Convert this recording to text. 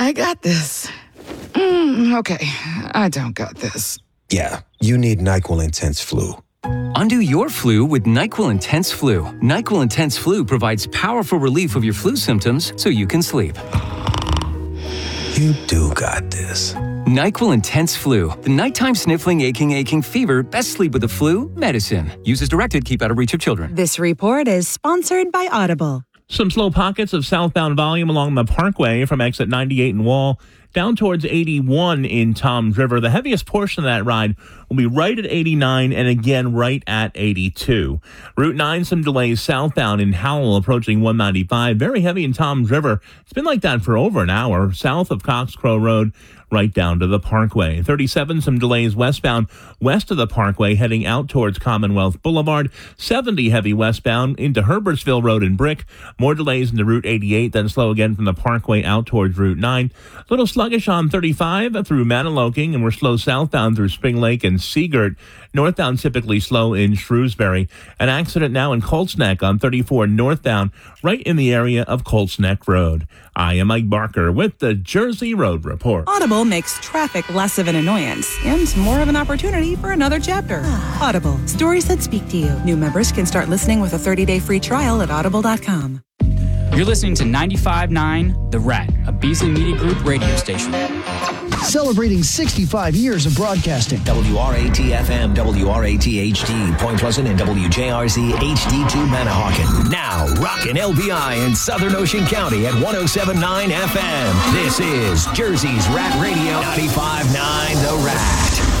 I got this. Okay, I don't got this. Yeah, you need NyQuil Intense Flu. Undo your flu with NyQuil Intense Flu. NyQuil Intense Flu provides powerful relief of your flu symptoms so you can sleep. You do got this. NyQuil Intense Flu. The nighttime sniffling, aching fever. Best sleep with the flu. Medicine. Use as directed. Keep out of reach of children. This report is sponsored by Audible. Some slow pockets of southbound volume along the Parkway from exit 98 in Wall down towards 81 in Toms River. The heaviest portion of that ride will be right at 89 and again right at 82. Route 9, some delays southbound in Howell approaching 195. Very heavy in Toms River. It's been like that for over an hour. South of Cox Crow Road, right down to the Parkway. 37, some delays westbound west of the Parkway heading out towards Commonwealth Boulevard. 70 heavy westbound into Herbertsville Road and Brick. More delays into Route 88, then slow again from the Parkway out towards Route 9. A little sluggish on 35 through Maniloking, and we're slow southbound through Spring Lake and Seagirt. Northbound typically slow in Shrewsbury. An accident now in Colts Neck on 34 northbound, right in the area of Colts Neck Road. I am Mike Barker with the Jersey Road Report. Audible makes traffic less of an annoyance and more of an opportunity for another chapter. Audible, stories that speak to you. New members can start listening with a 30-day free trial at audible.com. You're listening to 95.9 The Rat, a Beasley Media Group radio station. Celebrating 65 years of broadcasting. WRAT-FM, WRAT-HD, Point Pleasant, and WJRZ HD2 Manahawkin. Now, rockin' LBI in Southern Ocean County at 107.9 FM. This is Jersey's Rat Radio, 95.9 The Rat.